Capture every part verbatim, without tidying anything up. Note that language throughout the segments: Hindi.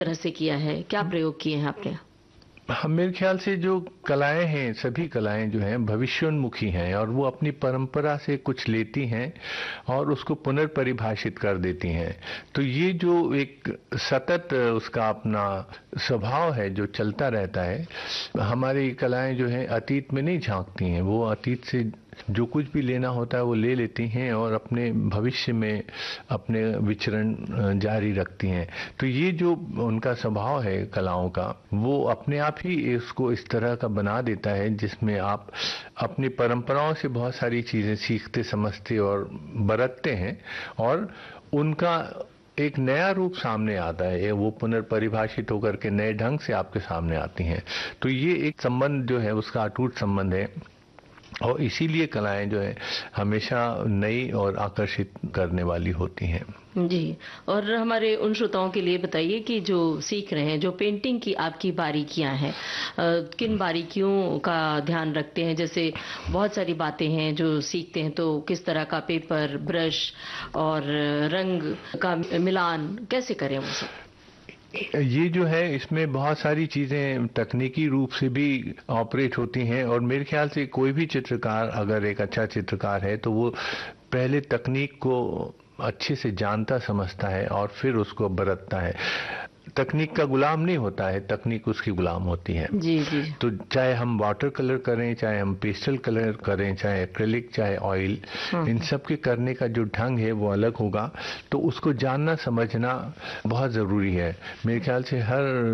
तरह से किया है, क्या प्रयोग किए हैं आपने? हम मेरे ख्याल से जो कलाएं हैं, सभी कलाएं जो हैं भविष्योन्मुखी हैं और वो अपनी परंपरा से कुछ लेती हैं और उसको पुनर्परिभाषित कर देती हैं। तो ये जो एक सतत उसका अपना स्वभाव है जो चलता रहता है, हमारी कलाएं जो हैं अतीत में नहीं झांकती हैं, वो अतीत से जो कुछ भी लेना होता है वो ले लेती हैं और अपने भविष्य में अपने विचरण जारी रखती हैं। तो ये जो उनका स्वभाव है कलाओं का, वो अपने आप ही इसको इस तरह का बना देता है जिसमें आप अपनी परंपराओं से बहुत सारी चीज़ें सीखते, समझते और बरतते हैं और उनका एक नया रूप सामने आता है, वो पुनर्परिभाषित होकर के नए ढंग से आपके सामने आती हैं। तो ये एक संबंध जो है उसका अटूट संबंध है और इसीलिए कलाएं जो है हमेशा नई और आकर्षित करने वाली होती हैं। जी, और हमारे उन श्रोताओं के लिए बताइए कि जो सीख रहे हैं, जो पेंटिंग की आपकी बारीकियां हैं, किन बारीकियों का ध्यान रखते हैं? जैसे बहुत सारी बातें हैं जो सीखते हैं, तो किस तरह का पेपर, ब्रश और रंग का मिलान कैसे करें वो सब? ये जो है इसमें बहुत सारी चीज़ें तकनीकी रूप से भी ऑपरेट होती हैं और मेरे ख्याल से कोई भी चित्रकार अगर एक अच्छा चित्रकार है तो वो पहले तकनीक को अच्छे से जानता समझता है और फिर उसको बरतता है। तकनीक का गुलाम नहीं होता है, तकनीक उसकी गुलाम होती है। जी जी। तो चाहे हम वाटर कलर करें, चाहे हम पेस्टल कलर करें, चाहे एक्रिलिक, चाहे ऑयल, इन सब के करने का जो ढंग है वो अलग होगा। तो उसको जानना समझना बहुत ज़रूरी है। मेरे ख्याल से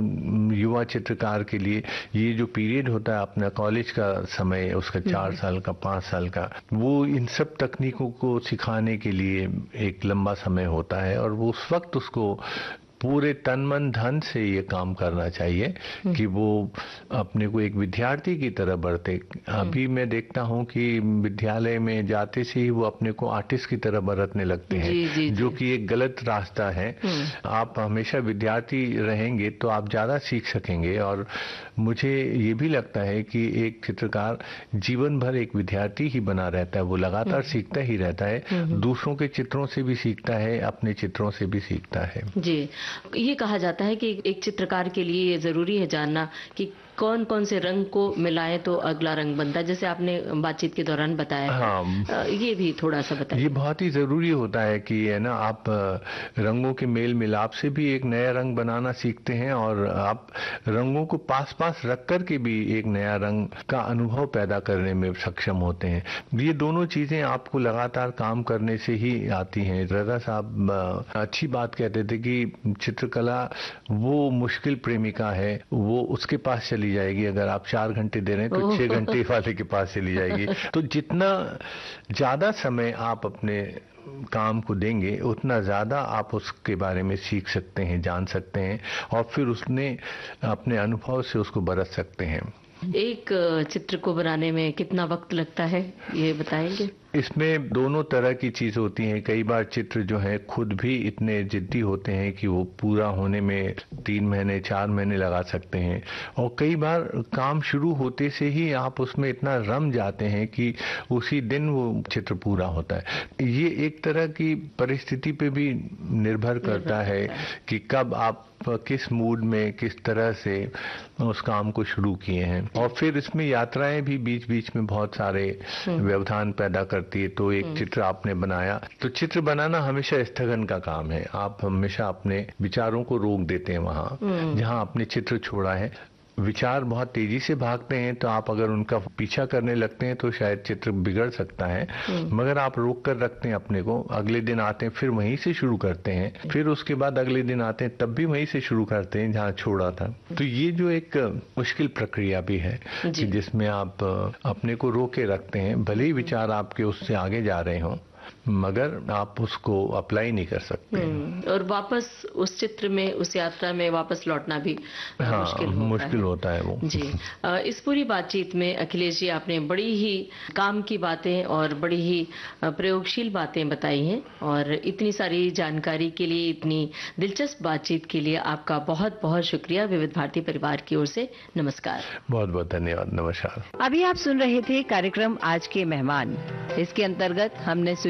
हर युवा चित्रकार के लिए ये जो पीरियड होता है अपना कॉलेज का समय, उसका चार साल का, पाँच साल का, वो इन सब तकनीकों को सिखाने के लिए एक लंबा समय होता है और वो उस वक्त उसको पूरे तन मन धन से ये काम करना चाहिए कि वो अपने को एक विद्यार्थी की तरह बढ़ते। अभी मैं देखता हूँ कि विद्यालय में जाते से ही वो अपने को आर्टिस्ट की तरह बरतने लगते हैं, जी, जी, जो कि एक गलत रास्ता है। आप हमेशा विद्यार्थी रहेंगे तो आप ज़्यादा सीख सकेंगे और मुझे ये भी लगता है कि एक चित्रकार जीवन भर एक विद्यार्थी ही बना रहता है, वो लगातार सीखता ही रहता है, दूसरों के चित्रों से भी सीखता है, अपने चित्रों से भी सीखता है। जी, ये कहा जाता है कि एक चित्रकार के लिए ये जरूरी है जानना कि कौन कौन से रंग को मिलाएं तो अगला रंग बनता है, जैसे आपने बातचीत के दौरान बताया। हाँ, ये भी थोड़ा सा बताइए। ये बहुत ही जरूरी होता है कि है ना, आप रंगों के मेल मिलाप से भी एक नया रंग बनाना सीखते हैं और आप रंगों को पास पास रख कर के भी एक नया रंग का अनुभव पैदा करने में सक्षम होते हैं। ये दोनों चीजें आपको लगातार काम करने से ही आती हैं। रजा साहब अच्छी बात कहते थे कि चित्रकला वो मुश्किल प्रेमिका है, वो उसके पास चली जाएगी, अगर आप चार घंटे दे रहे हैं तो छह घंटे वाले के पास चली जाएगी। तो जितना ज्यादा समय आप अपने काम को देंगे उतना ज्यादा आप उसके बारे में सीख सकते हैं, जान सकते हैं और फिर उसने अपने अनुभव से उसको बरत सकते हैं। एक चित्र को बनाने में कितना वक्त लगता है, ये बताएंगे? इसमें दोनों तरह की चीज होती हैं। कई बार चित्र जो है खुद भी इतने जिद्दी होते हैं कि वो पूरा होने में तीन महीने चार महीने लगा सकते हैं और कई बार काम शुरू होते से ही आप उसमें इतना रम जाते हैं कि उसी दिन वो चित्र पूरा होता है। ये एक तरह की परिस्थिति पे भी निर्भर करता है कि कब आप किस मूड में किस तरह से उस काम को शुरू किए हैं और फिर इसमें यात्राएं भी बीच बीच में बहुत सारे व्यवधान पैदा करती है। तो एक चित्र आपने बनाया तो चित्र बनाना हमेशा स्थगन का काम है। आप हमेशा अपने विचारों को रोक देते हैं वहां जहां आपने चित्र छोड़ा है। विचार बहुत तेजी से भागते हैं तो आप अगर उनका पीछा करने लगते हैं तो शायद चित्र बिगड़ सकता है, मगर आप रोक कर रखते हैं अपने को, अगले दिन आते हैं फिर वहीं से शुरू करते हैं, फिर उसके बाद अगले दिन आते हैं तब भी वहीं से शुरू करते हैं जहाँ छोड़ा था। तो ये जो एक मुश्किल प्रक्रिया भी है कि जिसमें आप अपने को रोके रखते हैं, भले ही विचार आपके उससे आगे जा रहे हों मगर आप उसको अप्लाई नहीं कर सकते। और वापस उस चित्र में, उस यात्रा में वापस लौटना भी हाँ, मुश्किल होता मुश्किल है। होता है वो। जी, इस पूरी बातचीत में अखिलेश जी आपने बड़ी ही काम की बातें और बड़ी ही प्रयोगशील बातें बताई हैं और इतनी सारी जानकारी के लिए, इतनी दिलचस्प बातचीत के लिए आपका बहुत बहुत शुक्रिया। विविध भारती परिवार की ओर से नमस्कार। बहुत बहुत धन्यवाद। नमस्कार। अभी आप सुन रहे थे कार्यक्रम आज के मेहमान। इसके अंतर्गत हमने सुनी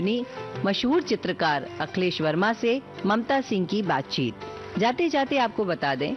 सुनी मशहूर चित्रकार अखिलेश वर्मा से ममता सिंह की बातचीत। जाते जाते आपको बता दें